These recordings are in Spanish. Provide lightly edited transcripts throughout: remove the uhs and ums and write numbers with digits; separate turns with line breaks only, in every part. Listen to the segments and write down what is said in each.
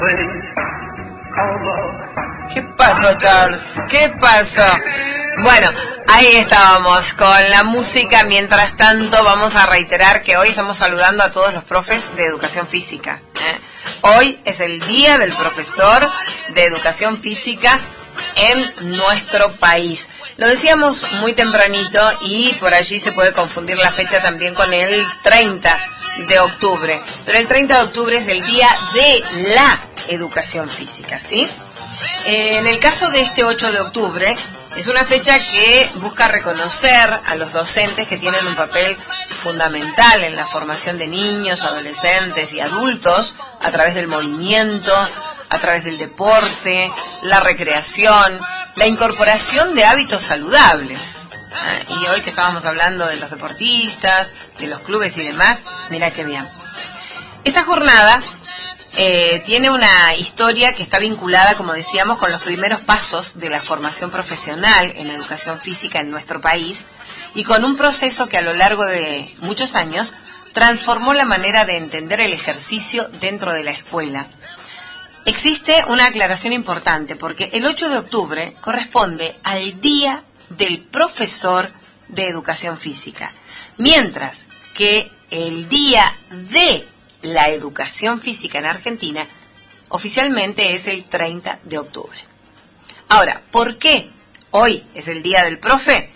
¿Qué pasó, Charles? ¿Qué pasó? Bueno, ahí estábamos con la música. Mientras tanto, vamos a reiterar que hoy estamos saludando a todos los profes de educación física. Hoy es el Día del Profesor de Educación Física en nuestro país. Lo decíamos muy tempranito y por allí se puede confundir la fecha también con el 30 de octubre. Pero el 30 de octubre es el Día de la Educación Física, ¿sí? En el caso de este 8 de octubre, es una fecha que busca reconocer a los docentes que tienen un papel fundamental en la formación de niños, adolescentes y adultos a través del movimiento, a través del deporte, la recreación, la incorporación de hábitos saludables. Y hoy que estábamos hablando de los deportistas, de los clubes y demás, mira qué bien. Esta jornada tiene una historia que está vinculada, como decíamos, con los primeros pasos de la formación profesional en educación física en nuestro país y con un proceso que a lo largo de muchos años transformó la manera de entender el ejercicio dentro de la escuela. Existe una aclaración importante porque el 8 de octubre corresponde al Día del Profesor de Educación Física, mientras que el Día de la Educación Física en Argentina oficialmente es el 30 de octubre. Ahora, ¿por qué hoy es el Día del Profe?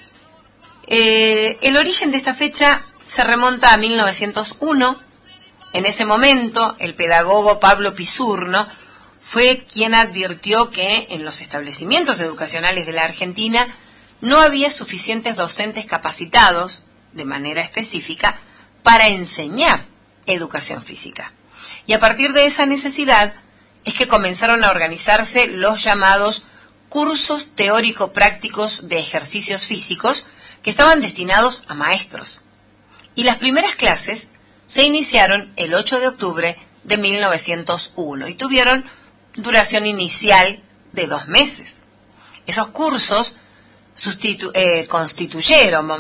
El origen de esta fecha se remonta a 1901. En ese momento, el pedagogo Pablo Pisurno fue quien advirtió que en los establecimientos educacionales de la Argentina no había suficientes docentes capacitados, de manera específica, para enseñar educación física. Y a partir de esa necesidad es que comenzaron a organizarse los llamados cursos teórico-prácticos de ejercicios físicos que estaban destinados a maestros. Y las primeras clases se iniciaron el 8 de octubre de 1901 y tuvieron duración inicial de 2 meses. Esos cursos constituyeron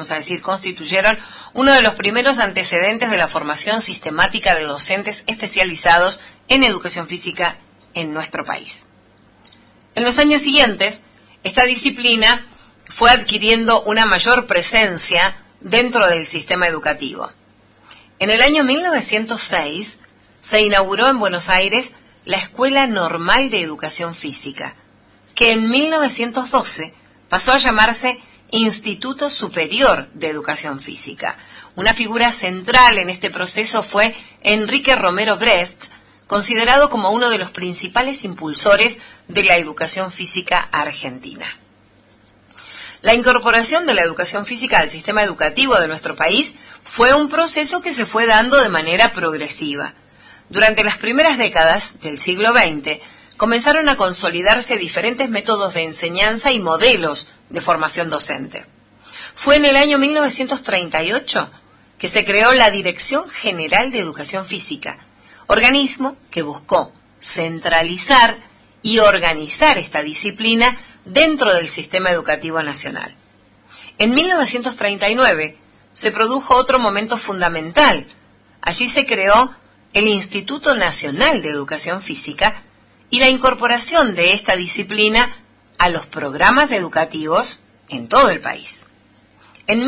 uno de los primeros antecedentes de la formación sistemática de docentes especializados en educación física en nuestro país. En los años siguientes, esta disciplina fue adquiriendo una mayor presencia dentro del sistema educativo. En el año 1906 se inauguró en Buenos Aires la Escuela Normal de Educación Física, que en 1912 pasó a llamarse Instituto Superior de Educación Física. Una figura central en este proceso fue Enrique Romero Brest, considerado como uno de los principales impulsores de la educación física argentina. La incorporación de la educación física al sistema educativo de nuestro país fue un proceso que se fue dando de manera progresiva. Durante las primeras décadas del siglo XX, comenzaron a consolidarse diferentes métodos de enseñanza y modelos de formación docente. Fue en el año 1938 que se creó la Dirección General de Educación Física, organismo que buscó centralizar y organizar esta disciplina dentro del sistema educativo nacional. En 1939 se produjo otro momento fundamental. Allí se creó el Instituto Nacional de Educación Física y la incorporación de esta disciplina a los programas educativos en todo el país. En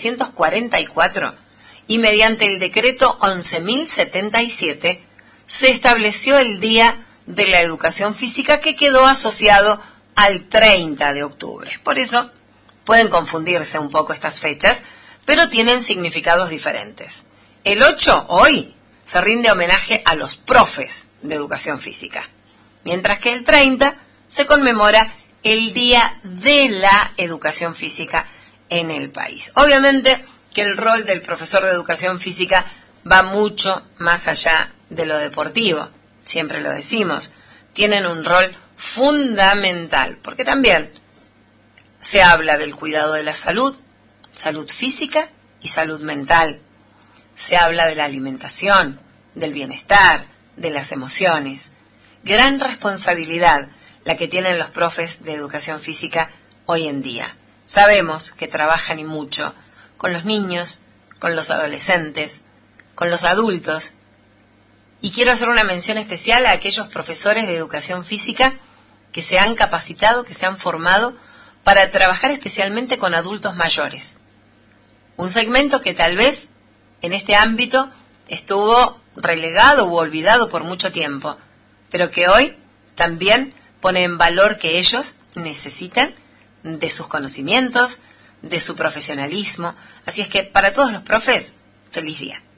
1944, y mediante el decreto 11.077, se estableció el Día de la Educación Física que quedó asociado al 30 de octubre. Por eso pueden confundirse un poco estas fechas, pero tienen significados diferentes. El 8, hoy, se rinde homenaje a los profes de educación física, mientras que el 30 se conmemora el Día de la Educación Física en el país. Obviamente que el rol del profesor de educación física va mucho más allá de lo deportivo, siempre lo decimos, tienen un rol fundamental, porque también se habla del cuidado de la salud, salud física y salud mental. Se habla de la alimentación, del bienestar, de las emociones. Gran responsabilidad la que tienen los profes de educación física hoy en día. Sabemos que trabajan y mucho con los niños, con los adolescentes, con los adultos Y quiero hacer una mención especial a aquellos profesores de educación física que se han capacitado, que se han formado para trabajar especialmente con adultos mayores. Un segmento que tal vez en este ámbito estuvo relegado u olvidado por mucho tiempo, pero que hoy también pone en valor que ellos necesitan de sus conocimientos, de su profesionalismo. Así es que para todos los profes, feliz día.